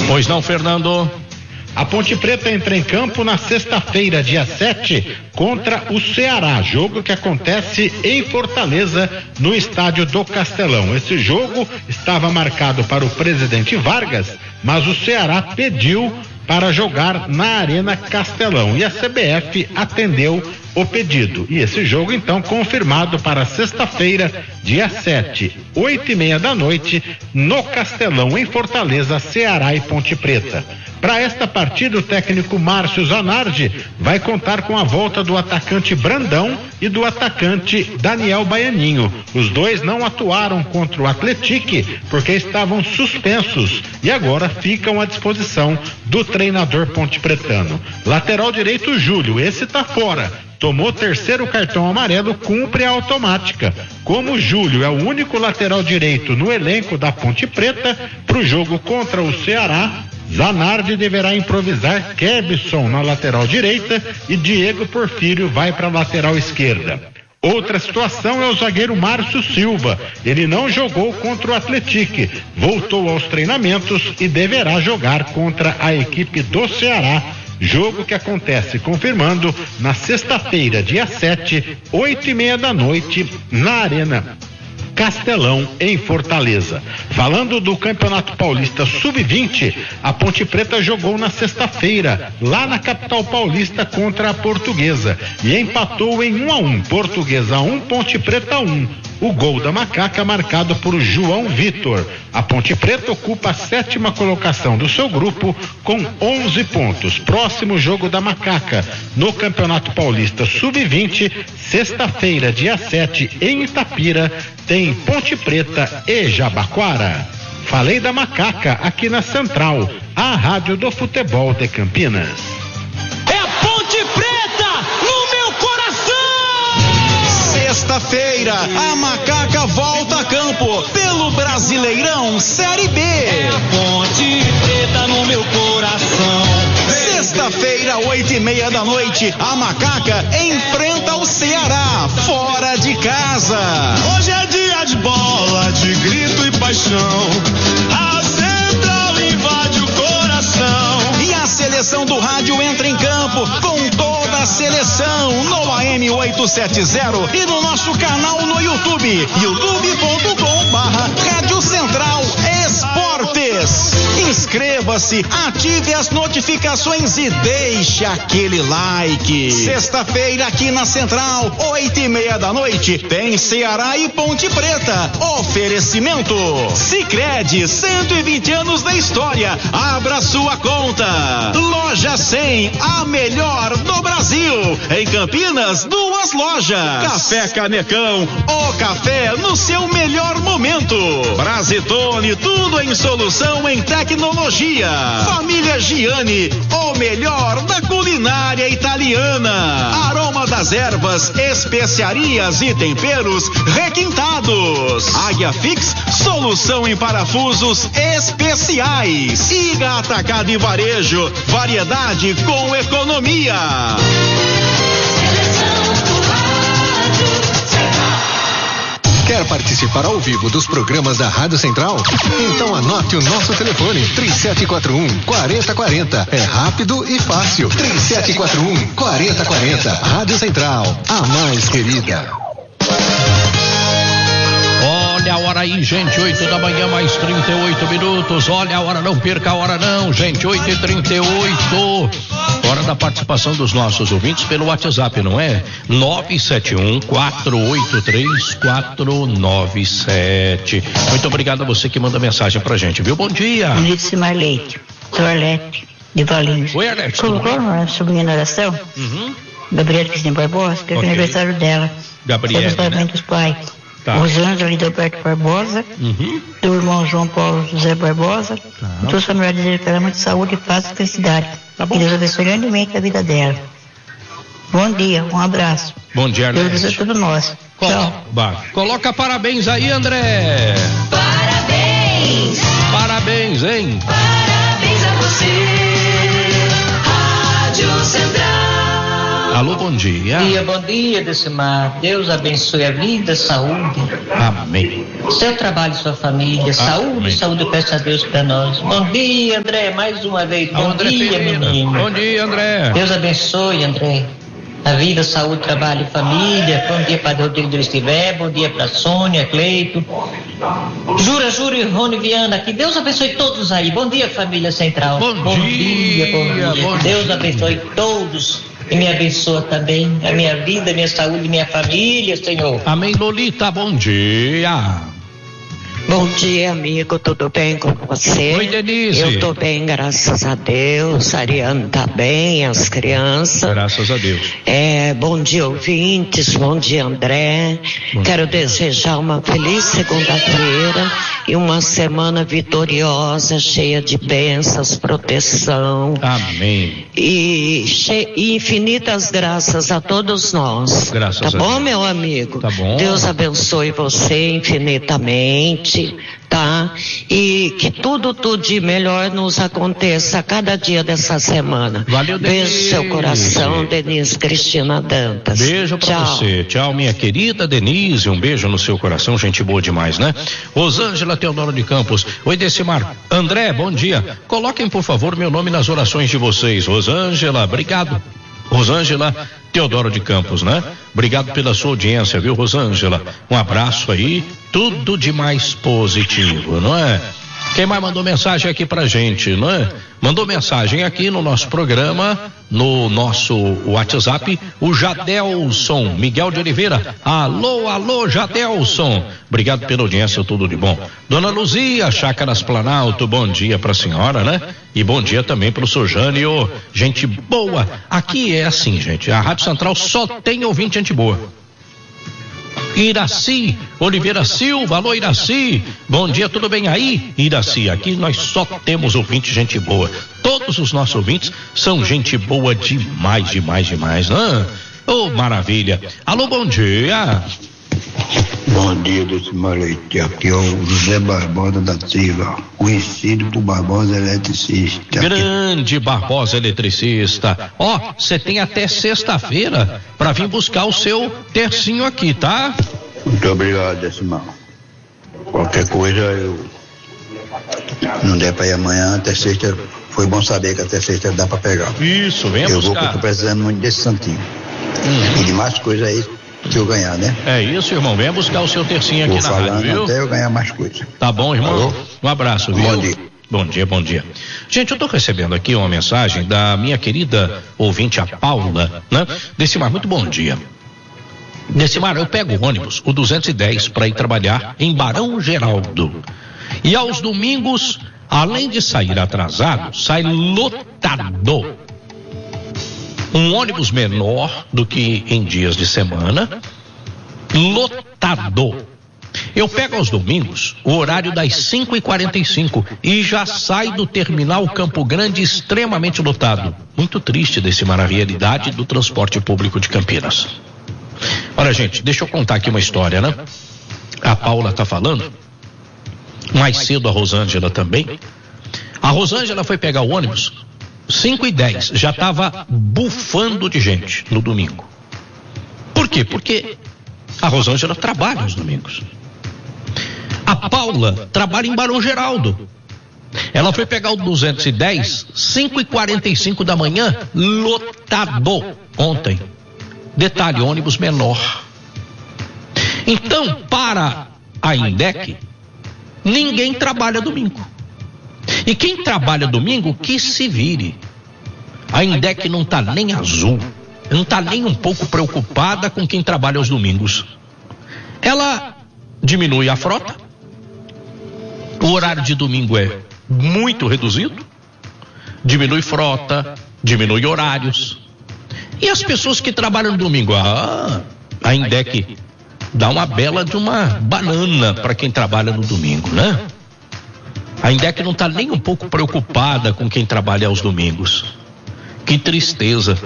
Pois não, Fernando? A Ponte Preta entra em campo na sexta-feira, dia 7, contra o Ceará, jogo que acontece em Fortaleza, no estádio do Castelão. Esse jogo estava marcado para o Presidente Vargas, mas o Ceará pediu para jogar na Arena Castelão e a CBF atendeu o pedido. E esse jogo então confirmado para sexta-feira, dia 7, 8:30 da noite, no Castelão, em Fortaleza, Ceará e Ponte Preta. Para esta partida, o técnico Márcio Zanardi vai contar com a volta do atacante Brandão e do atacante Daniel Baianinho. Os dois não atuaram contra o Atlético porque estavam suspensos e agora ficam à disposição do treinador pontepretano. Lateral direito, Júlio, esse tá fora. Tomou terceiro cartão amarelo, cumpre a automática. Como o Júlio é o único lateral direito no elenco da Ponte Preta, para o jogo contra o Ceará, Zanardi deverá improvisar Kebson na lateral direita e Diego Porfírio vai para a lateral esquerda. Outra situação é o zagueiro Márcio Silva. Ele não jogou contra o Atlético, voltou aos treinamentos e deverá jogar contra a equipe do Ceará. Jogo que acontece, confirmando, na sexta-feira, dia 7, 8:30 da noite, na Arena Castelão, em Fortaleza. Falando do Campeonato Paulista Sub-20, a Ponte Preta jogou na sexta-feira, lá na capital paulista, contra a Portuguesa e empatou em 1-1. Portuguesa 1, Ponte Preta 1. O gol da Macaca marcado por João Vitor. A Ponte Preta ocupa a 7ª colocação do seu grupo com 11 pontos. Próximo jogo da Macaca no Campeonato Paulista Sub-20, sexta-feira, dia 7, em Itapira, tem Ponte Preta e Jabaquara. Falei da Macaca aqui na Central, a rádio do futebol de Campinas. É a Ponte Preta no meu coração! Sexta-feira, a Macaca volta a campo pelo Brasileirão Série B. É a Ponte Preta no meu coração. Sexta-feira, 8:30 da noite, a Macaca enfrenta o Ceará, fora de casa. Hoje é dia de bola, de grito e paixão. A Central invade o coração. E a seleção do rádio entra em campo com toda a seleção no AM 870 e no nosso canal no YouTube, youtube.com/Rádio Central Esportes. Inscreva-se, ative as notificações e deixe aquele like. Sexta-feira aqui na Central, 8:30 da noite, tem Ceará e Ponte Preta. Oferecimento Sicredi, 120 anos da história. Abra sua conta. Loja 100, a melhor do Brasil. Em Campinas, 2 lojas. Café Canecão, o café no seu melhor momento. Brasitone, tudo em solução em tecnologia. Família Giani, o melhor da culinária italiana. Aroma das ervas, especiarias e temperos requintados. Águia Fix, solução em parafusos especiais. Iga Atacado e Varejo, variedade com economia. Quer participar ao vivo dos programas da Rádio Central? Então anote o nosso telefone, 3741-4040. É rápido e fácil. 3741-4040. Rádio Central, a mais querida. Olha a hora aí, gente, 8 da manhã, mais 38 minutos. Olha a hora, não perca a hora não, gente, 8h38. Hora da participação dos nossos ouvintes pelo WhatsApp, não é? 971-483-497. Muito obrigado a você que manda mensagem pra gente, viu? Bom dia. Bom dia, Simar Leite. Sou Arlete, de Valinhos. Oi, Arlete. Colocou a sobrinha na oração? Gabriela Cristina Barbosa, que é o aniversário dela. Gabriela. Né? Dos pais. Tá. Rosângela Lidoberto Barbosa, do irmão João Paulo José Barbosa, e todos os familiares desejam para ela muita saúde, paz e felicidade. Tá bom. E Deus abençoe grandemente a vida dela. Bom dia, um abraço. Bom dia, Deus Arlete. abençoe tudo nós. Tchau. Coloca parabéns aí, André. Parabéns. Parabéns, hein? Parabéns a você. Rádio Central. Alô, bom dia. Bom dia, Decimar. Deus abençoe a vida, saúde. Amém. Seu trabalho e sua família. Saúde, saúde, eu peço a Deus para nós. Bom dia, André, mais uma vez. Bom André dia, Ferreira. menino. Bom dia, André. Deus abençoe, André. A vida, saúde, trabalho e família. Bom dia, Padre Rodrigo do Estiver. Bom dia para Sônia, Cleito. Jura e Rony Viana. Que Deus abençoe todos aí. Bom dia, família Central. Bom dia. Deus abençoe todos. E me abençoa também a minha vida, minha saúde, minha família, Senhor. Amém, Lolita, bom dia. Bom dia, amigo, tudo bem com você? Oi, Denise. Eu tô bem, graças a Deus. Ariane tá bem, as crianças. Graças a Deus. Bom dia, ouvintes, bom dia, André. Quero desejar uma feliz segunda-feira e uma semana vitoriosa, cheia de bênçãos, proteção. Amém. E infinitas graças a todos nós. Graças tá a bom, Deus. meu amigo? Tá bom. Deus abençoe você infinitamente, tá? E que tudo de melhor nos aconteça a cada dia dessa semana. Valeu, Denise. Beijo no seu coração, Denise Cristina Dantas. Beijo pra Tchau. você. Tchau, minha querida Denise. Um beijo no seu coração, gente boa demais, né? Rosângela Teodoro de Campos. Oi, Decimar. André, bom dia. Coloquem, por favor, meu nome nas orações de vocês. Rosângela, obrigado. Rosângela Teodoro de Campos, né? Obrigado pela sua audiência, viu, Rosângela? Um abraço aí, tudo de mais positivo, não é? Quem mais mandou mensagem aqui pra gente, não é? Mandou mensagem aqui no nosso programa, no nosso WhatsApp, o Jadelson Miguel de Oliveira. Alô, Jadelson. Obrigado pela audiência, tudo de bom. Dona Luzia, Chácaras Planalto, bom dia pra senhora, né? E bom dia também pro seu Jânio, gente boa. Aqui é assim, gente, a Rádio Central só tem ouvinte gente boa. Iraci Oliveira Silva, alô Iraci, bom dia, tudo bem aí? Iraci, aqui nós só temos ouvinte gente boa, todos os nossos ouvintes são gente boa demais, né? Oh, maravilha. Alô, bom dia. Bom dia, Decimar Leite. Aqui é o José Barbosa da Silva, conhecido por Barbosa Eletricista. Grande Barbosa Eletricista. Ó, você tem até sexta-feira para vir buscar o seu tercinho aqui, tá? Muito obrigado, Decimar. Qualquer coisa eu não der para ir amanhã, até sexta. Foi bom saber que até sexta dá para pegar. Isso, venha eu buscar. Eu vou, que eu tô precisando muito desse santinho. E de mais coisas aí que eu ganhar, né? É isso, irmão. Venha buscar o seu tercinho aqui na rádio, viu? Até eu ganhar mais coisa. Tá bom, irmão? Alô? Um abraço, viu? Bom dia. Bom dia. Gente, eu tô recebendo aqui uma mensagem da minha querida ouvinte, a Paula, né? Decimar, muito bom dia. Decimar, eu pego o ônibus, o 210, para ir trabalhar em Barão Geraldo. E aos domingos, além de sair atrasado, sai lotado. Um ônibus menor do que em dias de semana, lotado. Eu pego aos domingos o horário das 5h45 e já sai do terminal Campo Grande extremamente lotado. Muito triste desse realidade do transporte público de Campinas. Olha, gente, deixa eu contar aqui uma história, né? A Paula tá falando, mais cedo a Rosângela também. A Rosângela foi pegar o ônibus 5h10, já estava bufando de gente no domingo. Por quê? Porque a Rosângela trabalha aos domingos. A Paula trabalha em Barão Geraldo. Ela foi pegar o 210, 5h45 da manhã, lotado ontem. Detalhe, ônibus menor. Então, para a INDEC, ninguém trabalha domingo. E quem trabalha domingo, que se vire. A INDEC não está nem azul, não está nem um pouco preocupada com quem trabalha aos domingos. Ela diminui a frota, o horário de domingo é muito reduzido, diminui frota, diminui horários. E as pessoas que trabalham no domingo, a INDEC dá uma bela de uma banana para quem trabalha no domingo, né? A INDEC não está nem um pouco preocupada com quem trabalha aos domingos. Que tristeza.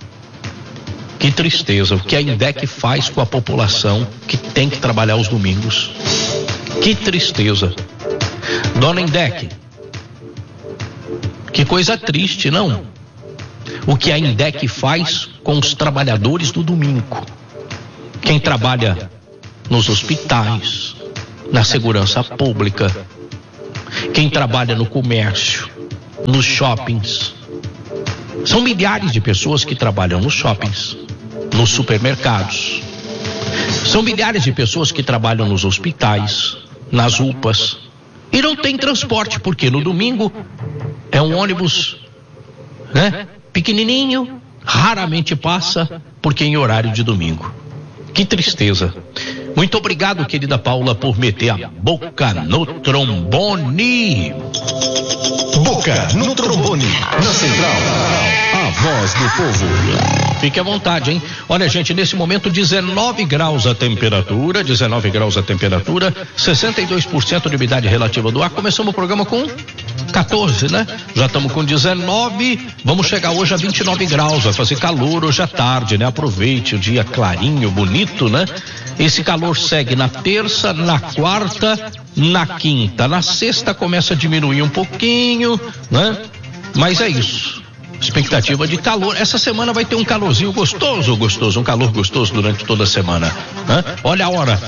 Que tristeza. O que a INDEC faz com a população que tem que trabalhar aos domingos. Que tristeza. Dona INDEC, que coisa triste, não? o que a INDEC faz com os trabalhadores do domingo. Quem trabalha nos hospitais, na segurança pública, quem trabalha no comércio, nos shoppings. São milhares de pessoas que trabalham nos shoppings, nos supermercados. São milhares de pessoas que trabalham nos hospitais, nas UPAs. E não tem transporte, porque no domingo é um ônibus, né, pequenininho, raramente passa, porque é em horário de domingo. Que tristeza. Muito obrigado, querida Paula, por meter a boca no trombone. Boca no trombone, na Central, a voz do povo. Fique à vontade, hein? Olha, gente, nesse momento 19 graus a temperatura, 62% de umidade relativa do ar. Começamos o programa com 14, né? Já estamos com 19, vamos chegar hoje a 29 graus, vai fazer calor hoje à tarde, né? Aproveite o dia clarinho, bonito, né? Esse calor segue na terça, na quarta, na quinta. Na sexta começa a diminuir um pouquinho, né? Mas é isso. Expectativa de calor. Essa semana vai ter um calorzinho gostoso, um calor gostoso durante toda a semana, né? Olha a hora,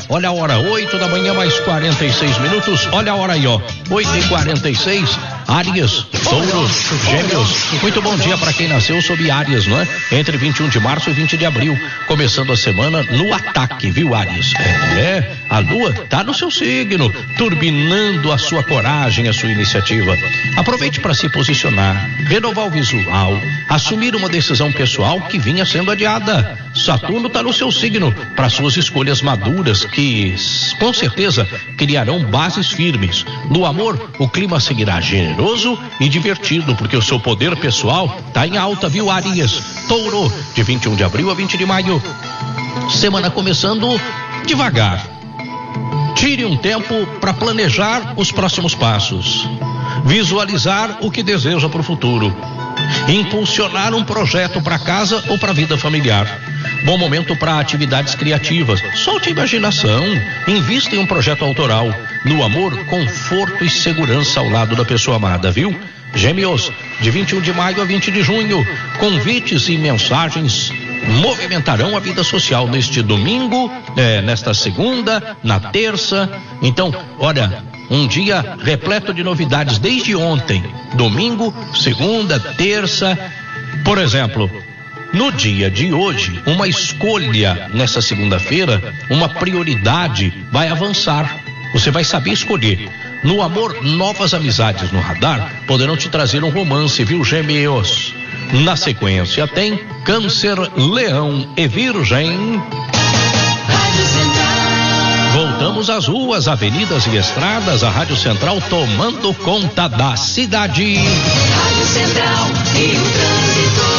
8 da manhã mais 46 minutos. Olha a hora aí, ó, 8h46. Áries, Touros, Gêmeos. Muito bom dia para quem nasceu sob Áries, não é? Entre 21 de março e 20 de abril, começando a semana no ataque, viu, Áries? A lua tá no seu signo, turbinando a sua coragem, a sua iniciativa. Aproveite para se posicionar, renovar o visual, assumir uma decisão pessoal que vinha sendo adiada. Saturno tá no seu signo para suas escolhas maduras que, com certeza, criarão bases firmes. No amor, o clima seguirá generoso e divertido, porque o seu poder pessoal tá em alta, viu, Áries? Touro, de 21 de abril a 20 de maio. Semana começando devagar. Tire um tempo para planejar os próximos passos, visualizar o que deseja para o futuro, impulsionar um projeto para casa ou para a vida familiar. Bom momento para atividades criativas. Solte a imaginação, invista em um projeto autoral. No amor, conforto e segurança ao lado da pessoa amada, viu? Gêmeos, de 21 de maio a 20 de junho, convites e mensagens movimentarão a vida social neste domingo, nesta segunda, na terça. Então, olha, um dia repleto de novidades desde ontem. Domingo, segunda, terça. Por exemplo, no dia de hoje, uma escolha nessa segunda-feira, uma prioridade vai avançar. Você vai saber escolher. No amor, novas amizades no radar poderão te trazer um romance, viu, Gêmeos? Na sequência tem Câncer, Leão e Virgem. Voltamos às ruas, avenidas e estradas, a Rádio Central tomando conta da cidade. Rádio Central e o trânsito.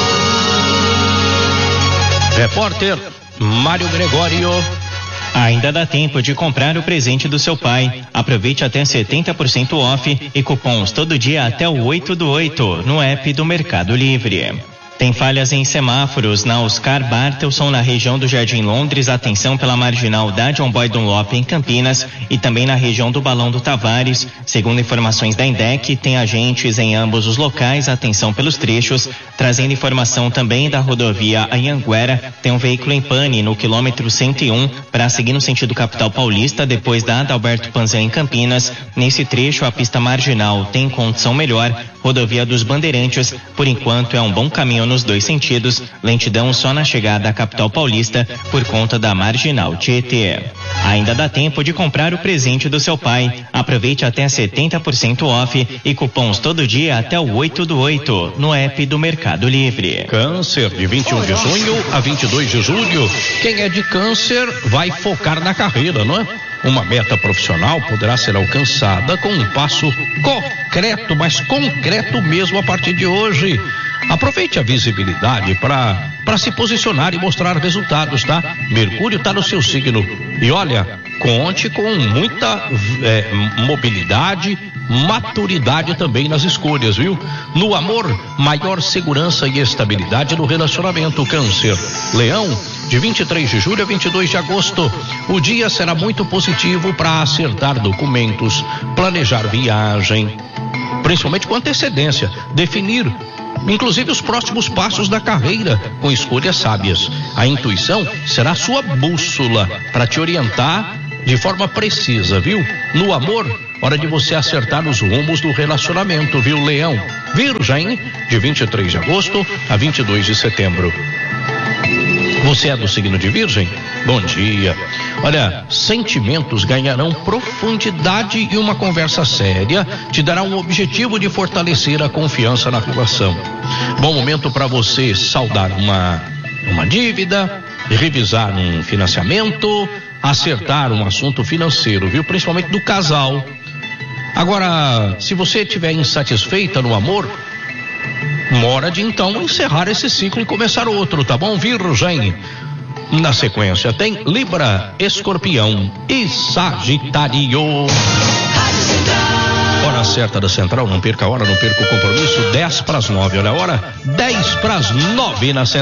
Repórter Mário Gregório. Ainda dá tempo de comprar o presente do seu pai. Aproveite até 70% off e cupons todo dia até o 8/8 no app do Mercado Livre. Tem falhas em semáforos na Oscar Bartelson, na região do Jardim Londres. Atenção pela marginal da John Boy Dunlop em Campinas e também na região do Balão do Tavares. Segundo informações da INDEC, tem agentes em ambos os locais. Atenção pelos trechos. Trazendo informação também da rodovia Anhanguera, tem um veículo em pane no quilômetro 101 para seguir no sentido capital paulista, depois da Adalberto Panzan em Campinas. Nesse trecho, a pista marginal tem condição melhor. Rodovia dos Bandeirantes, por enquanto, é um bom caminho nos dois sentidos. Lentidão só na chegada à capital paulista por conta da marginal Tietê. Ainda dá tempo de comprar o presente do seu pai. Aproveite até 70% off e cupons todo dia até o 8/8 no app do Mercado Livre. Câncer, de 21 de junho a 22 de julho. Quem é de câncer vai focar na carreira, não é? Uma meta profissional poderá ser alcançada com um passo concreto, mas concreto mesmo a partir de hoje. Aproveite a visibilidade para se posicionar e mostrar resultados, tá? Mercúrio está no seu signo. E olha, conte com muita mobilidade, maturidade também nas escolhas, viu? No amor, maior segurança e estabilidade no relacionamento. Câncer, Leão, de 23 de julho a 22 de agosto. O dia será muito positivo para acertar documentos, planejar viagem, principalmente com antecedência, definir inclusive os próximos passos da carreira, com escolhas sábias. A intuição será sua bússola para te orientar de forma precisa, viu? No amor, hora de você acertar os rumos do relacionamento, viu, Leão? Virgem, de 23 de agosto a 22 de setembro. Você é do signo de Virgem? Bom dia. Olha, sentimentos ganharão profundidade e uma conversa séria te dará um objetivo de fortalecer a confiança na relação. Bom momento para você saldar uma dívida, revisar um financiamento, acertar um assunto financeiro, viu? Principalmente do casal. Agora, se você estiver insatisfeita no amor, hora de então encerrar esse ciclo e começar outro, tá bom, Virgem? Na sequência tem Libra, Escorpião e Sagitário. Hora certa da Central, não perca a hora, não perca o compromisso, 10 para as 9, olha a hora, 10 para as 9 na Central.